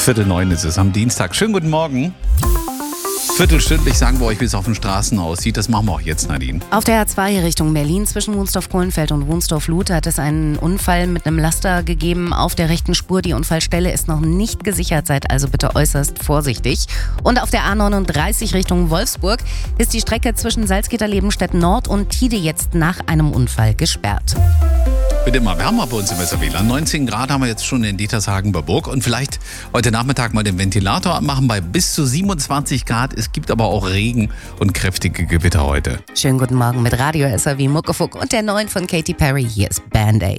8:45 ist es am Dienstag. Schönen guten Morgen. Viertelstündlich sagen wir euch, wie es auf den Straßen aussieht. Das machen wir auch jetzt, Nadine. Auf der A2 Richtung Berlin zwischen Wunsdorf-Kohlenfeld und Wunsdorf-Luth hat es einen Unfall mit einem Laster gegeben auf der rechten Spur. Die Unfallstelle ist noch nicht gesichert, seid also bitte äußerst vorsichtig. Und auf der A39 Richtung Wolfsburg ist die Strecke zwischen Salzgitter-Lebenstedt Nord und Tide jetzt nach einem Unfall gesperrt. Wird immer wärmer bei uns im WLAN. 19 Grad haben wir jetzt schon in Dietershagen bei Burg. Und vielleicht heute Nachmittag mal den Ventilator anmachen bei bis zu 27 Grad. Es gibt aber auch Regen und kräftige Gewitter heute. Schönen guten Morgen mit Radio SAW Muckefuck und der neuen von Katy Perry. Hier ist Band-Aid.